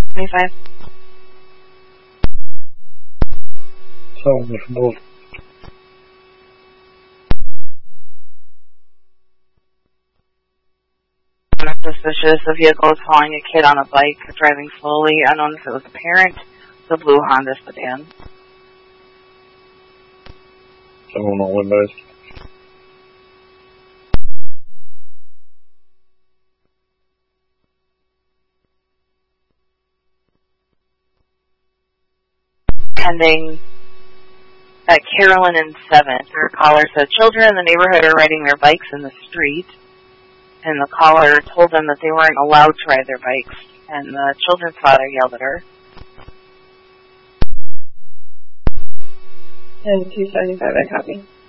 25. Solomon from both. Suspicious. The vehicle is following a kid on a bike, driving slowly. Unknown if it was a parent. The blue Honda sedan. Someone on windows. Pending at Carolyn and 7th. Her caller said children in the neighborhood are riding their bikes in the street, and the caller told them that they weren't allowed to ride their bikes, and the children's father yelled at her. And 275, I copy.